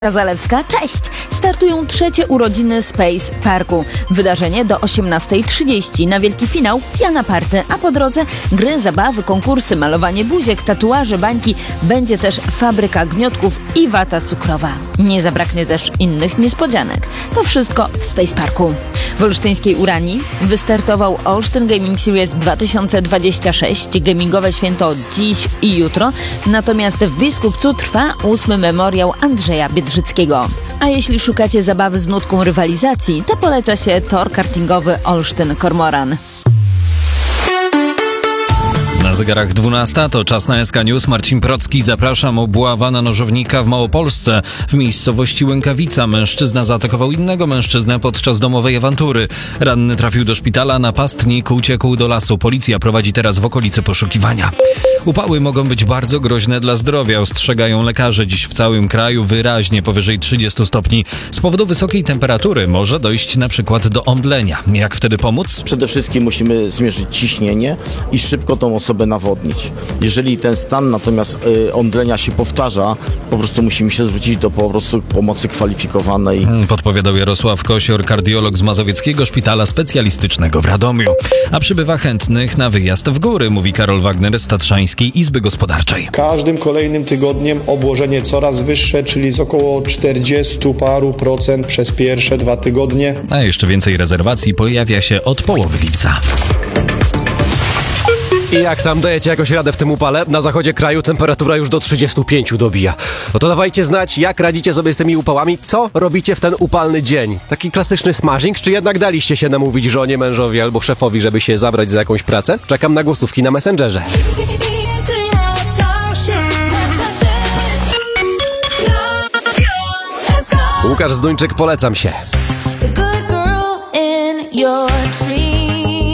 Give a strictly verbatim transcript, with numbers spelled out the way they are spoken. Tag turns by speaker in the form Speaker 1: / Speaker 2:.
Speaker 1: Zalewska, cześć! Startują trzecie urodziny Space Parku. Wydarzenie do osiemnastej trzydzieści. Na wielki finał piana party, a po drodze gry, zabawy, konkursy, malowanie buziek, tatuaże, bańki. Będzie też fabryka gniotków i wata cukrowa. Nie zabraknie też innych niespodzianek. To wszystko w Space Parku. W olsztyńskiej Uranii wystartował Olsztyn Gaming Series dwa tysiące dwadzieścia sześć. Gamingowe święto dziś i jutro. Natomiast w Biskupcu trwa ósmy memoriał Andrzeja Biedrzyckiego. A jeśli szukacie zabawy z nutką rywalizacji, to poleca się tor kartingowy Olsztyn-Kormoran.
Speaker 2: Na zegarach dwunasta to czas na S K News. Marcin Procki, zapraszam. Obława na nożownika w Małopolsce. W miejscowości Łękawica mężczyzna zaatakował innego mężczyznę podczas domowej awantury. Ranny trafił do szpitala, napastnik uciekł do lasu. Policja prowadzi teraz w okolicy poszukiwania. Upały mogą być bardzo groźne dla zdrowia, ostrzegają lekarze. Dziś w całym kraju wyraźnie powyżej trzydziestu stopni. Z powodu wysokiej temperatury może dojść na przykład do omdlenia. Jak wtedy pomóc?
Speaker 3: Przede wszystkim musimy zmierzyć ciśnienie i szybko tą osobę nawodnić. Jeżeli ten stan natomiast y, omdlenia się powtarza, po prostu musimy się zwrócić do po prostu pomocy kwalifikowanej.
Speaker 2: Podpowiadał Jarosław Kosior, kardiolog z Mazowieckiego Szpitala Specjalistycznego w Radomiu. A przybywa chętnych na wyjazd w góry, mówi Karol Wagner z Tatrzańskiej Izby Gospodarczej.
Speaker 4: Każdym kolejnym tygodniem obłożenie coraz wyższe, czyli z około czterdziestu paru procent przez pierwsze dwa tygodnie.
Speaker 2: A jeszcze więcej rezerwacji pojawia się od połowy lipca.
Speaker 5: I jak tam, dajecie jakoś radę w tym upale? Na zachodzie kraju temperatura już do trzydziestu pięciu dobija. No to dawajcie znać, jak radzicie sobie z tymi upałami, co robicie w ten upalny dzień? Taki klasyczny smashing, czy jednak daliście się namówić żonie, mężowi albo szefowi, żeby się zabrać za jakąś pracę? Czekam na głosówki na Messengerze. Łukasz Zduńczyk, polecam się.
Speaker 6: The good girl in your dream.